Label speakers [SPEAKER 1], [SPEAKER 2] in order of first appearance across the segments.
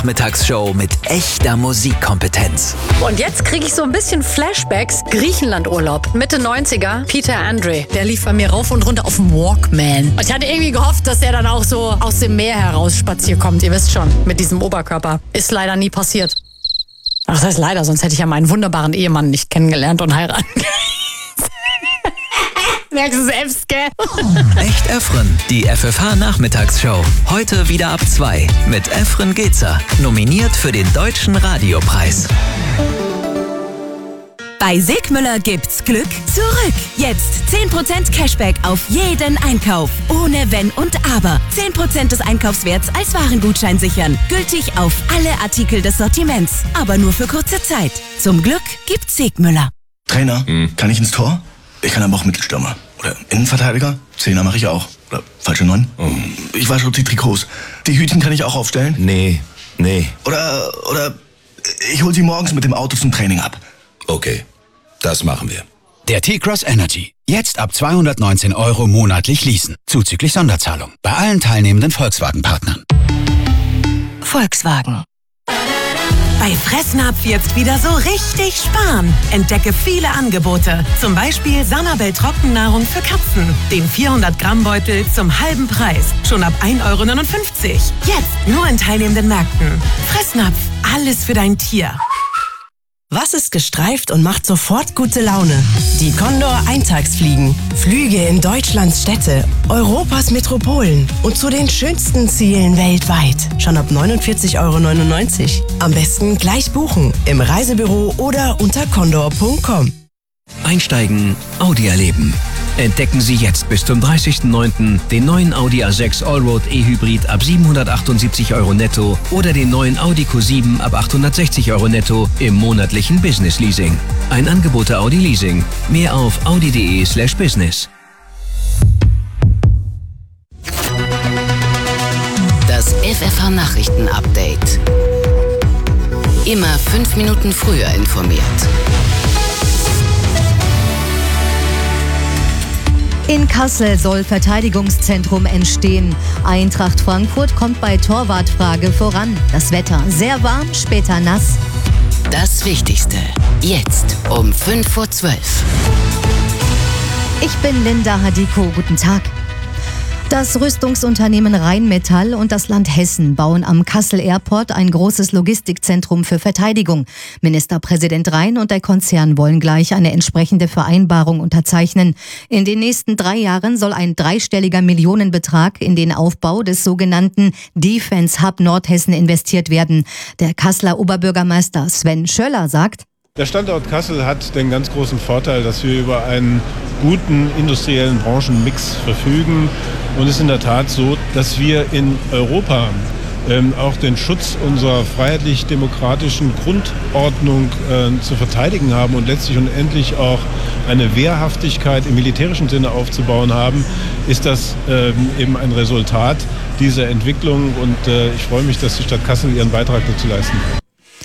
[SPEAKER 1] Nachmittagsshow mit echter Musikkompetenz.
[SPEAKER 2] Und jetzt kriege ich so ein bisschen Flashbacks. Griechenlandurlaub, Mitte 90er, Peter Andre. Der lief bei mir rauf und runter auf dem Walkman. Und ich hatte irgendwie gehofft, dass er dann auch so aus dem Meer heraus spaziert kommt. Ihr wisst schon, mit diesem Oberkörper. Ist leider nie passiert. Ach, das heißt leider, sonst hätte ich ja meinen wunderbaren Ehemann nicht kennengelernt und heiraten können. Merkst du selbst, gell?
[SPEAKER 1] Echt Efren, die FFH-Nachmittagsshow. Heute wieder ab 2 mit Efren Gezer. Nominiert für den Deutschen Radiopreis.
[SPEAKER 3] Bei Sigmüller gibt's Glück zurück. Jetzt 10% Cashback auf jeden Einkauf. Ohne Wenn und Aber. 10% des Einkaufswerts als Warengutschein sichern. Gültig auf alle Artikel des Sortiments. Aber nur für kurze Zeit. Zum Glück gibt's Sigmüller.
[SPEAKER 4] Trainer, kann ich ins Tor? Ich kann aber auch Mittelstürmer. Oder Innenverteidiger? Zehner mache ich auch. Oder falsche 9? Ich wasche die Trikots. Die Hütchen kann ich auch aufstellen?
[SPEAKER 5] Nee.
[SPEAKER 4] Oder ich hol sie morgens mit dem Auto zum Training ab.
[SPEAKER 5] Okay, das machen wir.
[SPEAKER 6] Der T-Cross Energy. Jetzt ab 219 € monatlich leasen. Zuzüglich Sonderzahlung. Bei allen teilnehmenden Volkswagen-Partnern.
[SPEAKER 3] Volkswagen. Bei Fressnapf jetzt wieder so richtig sparen. Entdecke viele Angebote. Zum Beispiel Sanabel Trockennahrung für Katzen. Den 400-Gramm-Beutel zum halben Preis. Schon ab 1,59 €. Jetzt nur in teilnehmenden Märkten. Fressnapf. Alles für dein Tier.
[SPEAKER 7] Was ist gestreift und macht sofort gute Laune? Die Condor Eintagsfliegen. Flüge in Deutschlands Städte, Europas Metropolen und zu den schönsten Zielen weltweit. Schon ab 49,99 €. Am besten gleich buchen im Reisebüro oder unter condor.com.
[SPEAKER 8] Einsteigen, Audi erleben. Entdecken Sie jetzt bis zum 30.09. den neuen Audi A6 Allroad E-Hybrid ab 778 € netto oder den neuen Audi Q7 ab 860 € netto im monatlichen Business Leasing. Ein Angebot der Audi Leasing. Mehr auf audi.de/business.
[SPEAKER 9] Das FFH-Nachrichten-Update. Immer 5 Minuten früher informiert.
[SPEAKER 10] In Kassel soll Verteidigungszentrum entstehen. Eintracht Frankfurt kommt bei Torwartfrage voran. Das Wetter sehr warm, später nass.
[SPEAKER 9] Das Wichtigste. Jetzt um 11:55 Uhr.
[SPEAKER 10] Ich bin Linda Hadiko. Guten Tag. Das Rüstungsunternehmen Rheinmetall und das Land Hessen bauen am Kassel Airport ein großes Logistikzentrum für Verteidigung. Ministerpräsident Rhein und der Konzern wollen gleich eine entsprechende Vereinbarung unterzeichnen. In den nächsten 3 Jahren soll ein 3-stelliger Millionenbetrag in den Aufbau des sogenannten Defense Hub Nordhessen investiert werden. Der Kasseler Oberbürgermeister Sven Schöller sagt:
[SPEAKER 11] Der Standort Kassel hat den ganz großen Vorteil, dass wir über einen guten industriellen Branchenmix verfügen. Und es ist in der Tat so, dass wir in Europa auch den Schutz unserer freiheitlich-demokratischen Grundordnung zu verteidigen haben und letztlich und endlich auch eine Wehrhaftigkeit im militärischen Sinne aufzubauen haben, ist das eben ein Resultat dieser Entwicklung. Und ich freue mich, dass die Stadt Kassel ihren Beitrag dazu leisten kann.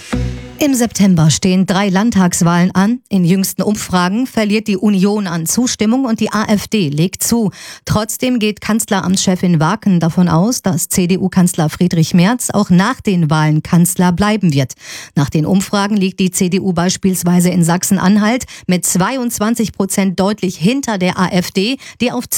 [SPEAKER 10] Im September stehen 3 Landtagswahlen an. In jüngsten Umfragen verliert die Union an Zustimmung und die AfD legt zu. Trotzdem geht Kanzleramtschefin Waken davon aus, dass CDU-Kanzler Friedrich Merz auch nach den Wahlen Kanzler bleiben wird. Nach den Umfragen liegt die CDU beispielsweise in Sachsen-Anhalt mit 22% deutlich hinter der AfD, die auf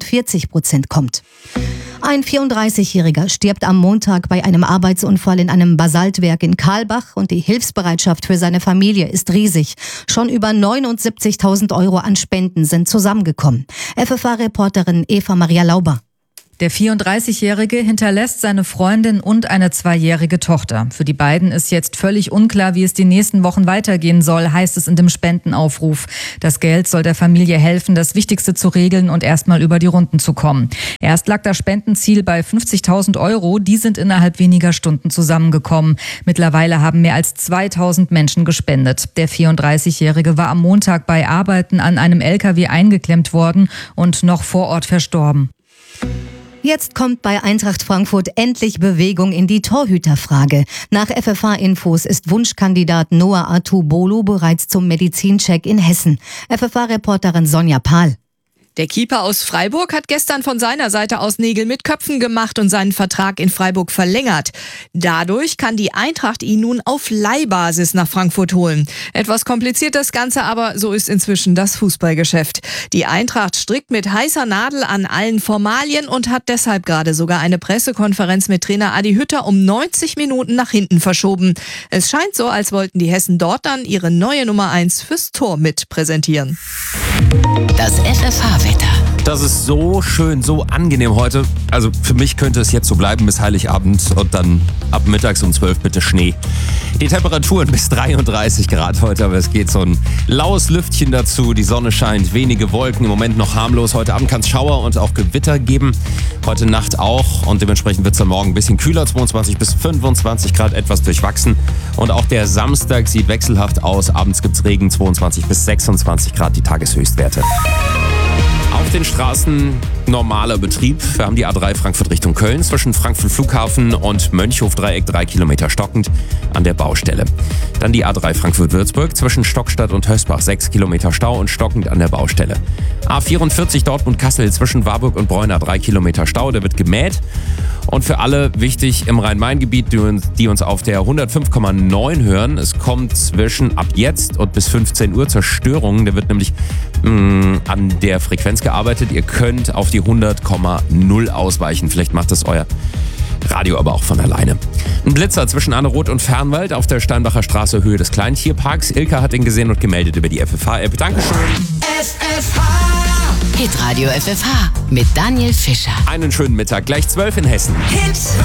[SPEAKER 10] 42% kommt. Ein 34-Jähriger stirbt am Montag bei einem Arbeitsunfall in einem Basaltwerk in Karlbach und die Hilfsbereitschaft für seine Familie ist riesig. Schon über 79.000 € an Spenden sind zusammengekommen. FFH-Reporterin Eva Maria Lauber.
[SPEAKER 12] Der 34-Jährige hinterlässt seine Freundin und eine 2-jährige Tochter. Für die beiden ist jetzt völlig unklar, wie es die nächsten Wochen weitergehen soll, heißt es in dem Spendenaufruf. Das Geld soll der Familie helfen, das Wichtigste zu regeln und erstmal über die Runden zu kommen. Erst lag das Spendenziel bei 50.000 €. Die sind innerhalb weniger Stunden zusammengekommen. Mittlerweile haben mehr als 2.000 Menschen gespendet. Der 34-Jährige war am Montag bei Arbeiten an einem LKW eingeklemmt worden und noch vor Ort verstorben.
[SPEAKER 10] Jetzt kommt bei Eintracht Frankfurt endlich Bewegung in die Torhüterfrage. Nach FFH-Infos ist Wunschkandidat Noah Atubolu bereits zum Medizincheck in Hessen. FFH-Reporterin Sonja Pahl.
[SPEAKER 13] Der Keeper aus Freiburg hat gestern von seiner Seite aus Nägel mit Köpfen gemacht und seinen Vertrag in Freiburg verlängert. Dadurch kann die Eintracht ihn nun auf Leihbasis nach Frankfurt holen. Etwas kompliziert das Ganze, aber so ist inzwischen das Fußballgeschäft. Die Eintracht strickt mit heißer Nadel an allen Formalien und hat deshalb gerade sogar eine Pressekonferenz mit Trainer Adi Hütter um 90 Minuten nach hinten verschoben. Es scheint so, als wollten die Hessen dort dann ihre neue Nummer 1 fürs Tor mit präsentieren.
[SPEAKER 9] Das FFH-Wetter.
[SPEAKER 14] Das ist so schön, so angenehm heute. Also für mich könnte es jetzt so bleiben bis Heiligabend und dann ab mittags um 12 bitte Schnee. Die Temperaturen bis 33 Grad heute, aber es geht so ein laues Lüftchen dazu. Die Sonne scheint, wenige Wolken, im Moment noch harmlos. Heute Abend kann es Schauer und auch Gewitter geben. Heute Nacht auch und dementsprechend wird es am Morgen ein bisschen kühler, 22 bis 25 Grad, etwas durchwachsen. Und auch der Samstag sieht wechselhaft aus. Abends gibt es Regen, 22 bis 26 Grad, die Tageshöchstwerte. Auf den Straßen normaler Betrieb. Wir haben die A3 Frankfurt Richtung Köln zwischen Frankfurt Flughafen und Mönchhof-Dreieck 3 Kilometer stockend an der Baustelle. Dann die A3 Frankfurt-Würzburg zwischen Stockstadt und Hösbach 6 Kilometer Stau und stockend an der Baustelle. A44 Dortmund-Kassel zwischen Warburg und Bräuner 3 Kilometer Stau, der wird gemäht. Und für alle wichtig im Rhein-Main-Gebiet, die uns auf der 105,9 hören, es kommt zwischen ab jetzt und bis 15 Uhr zur Störung. Der wird nämlich an der Frequenz gearbeitet. Ihr könnt auf die 100,0 ausweichen. Vielleicht macht das euer Radio aber auch von alleine. Ein Blitzer zwischen Anneroth und Fernwald auf der Steinbacher Straße, Höhe des Kleintierparks. Ilka hat ihn gesehen und gemeldet über die FFH-App. Dankeschön.
[SPEAKER 9] FFH. Hitradio FFH mit Daniel Fischer.
[SPEAKER 14] Einen schönen Mittag. Gleich 12 in Hessen.
[SPEAKER 9] Hitradio.